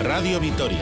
Radio Vitoria.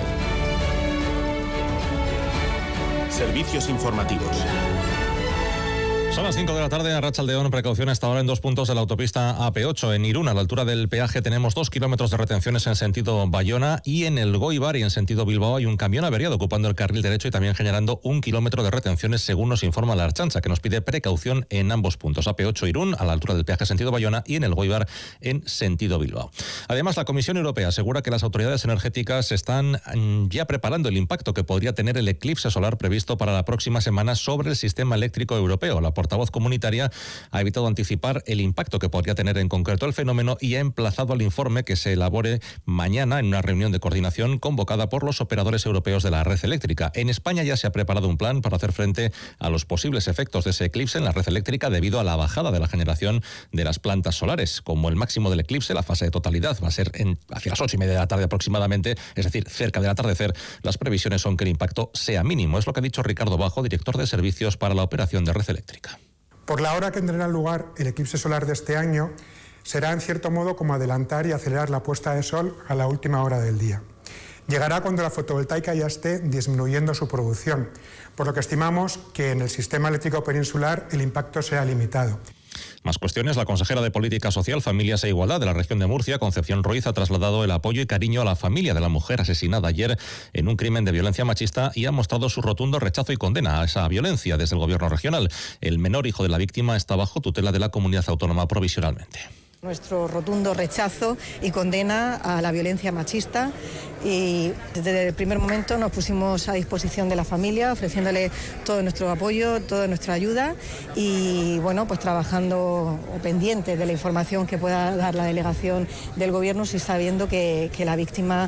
Servicios informativos. Son las 5 de la tarde, Arratsaldeón, precaución hasta ahora en 2 puntos de la autopista AP8. En Irún, a la altura del peaje, tenemos 2 kilómetros de retenciones en sentido Bayona, y en el Goibar y en sentido Bilbao hay un camión averiado ocupando el carril derecho y también generando 1 kilómetro de retenciones, según nos informa la Ertzaintza, que nos pide precaución en ambos puntos. AP8 Irún, a la altura del peaje sentido Bayona, y en el Goibar en sentido Bilbao. Además, la Comisión Europea asegura que las autoridades energéticas están ya preparando el impacto que podría tener el eclipse solar previsto para la próxima semana sobre el sistema eléctrico europeo. La portavoz comunitaria ha evitado anticipar el impacto que podría tener en concreto el fenómeno y ha emplazado al informe que se elabore mañana en una reunión de coordinación convocada por los operadores europeos de la red eléctrica. En España ya se ha preparado un plan para hacer frente a los posibles efectos de ese eclipse en la red eléctrica debido a la bajada de la generación de las plantas solares. Como el máximo del eclipse, la fase de totalidad va a ser hacia las 8:30 de la tarde aproximadamente, es decir, cerca del atardecer, las previsiones son que el impacto sea mínimo. Es lo que ha dicho Ricardo Bajo, director de servicios para la operación de red eléctrica. Por la hora que tendrá lugar el eclipse solar de este año, será en cierto modo como adelantar y acelerar la puesta de sol a la última hora del día. Llegará cuando la fotovoltaica ya esté disminuyendo su producción, por lo que estimamos que en el sistema eléctrico peninsular el impacto sea limitado. Más cuestiones. La consejera de Política Social, Familias e Igualdad de la región de Murcia, Concepción Ruiz, ha trasladado el apoyo y cariño a la familia de la mujer asesinada ayer en un crimen de violencia machista y ha mostrado su rotundo rechazo y condena a esa violencia desde el gobierno regional. El menor hijo de la víctima está bajo tutela de la comunidad autónoma provisionalmente. Nuestro rotundo rechazo y condena a la violencia machista, y desde el primer momento nos pusimos a disposición de la familia ofreciéndole todo nuestro apoyo, toda nuestra ayuda y bueno, pues trabajando o pendiente de la información que pueda dar la delegación del gobierno, si sabiendo que la víctima